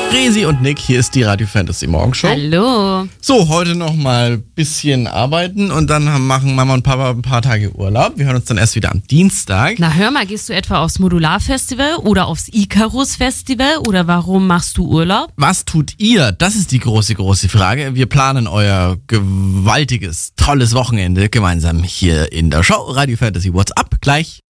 Resi und Nick, hier ist die Radio Fantasy Morgenshow. Hallo. So, heute noch mal ein bisschen arbeiten und dann machen Mama und Papa ein paar Tage Urlaub. Wir hören uns dann erst wieder am Dienstag. Na hör mal, gehst du etwa aufs Modular-Festival oder aufs Icarus-Festival oder warum machst du Urlaub? Was tut ihr? Das ist die große Frage. Wir planen euer gewaltiges, tolles Wochenende gemeinsam hier in der Show. Radio Fantasy, what's up? Gleich.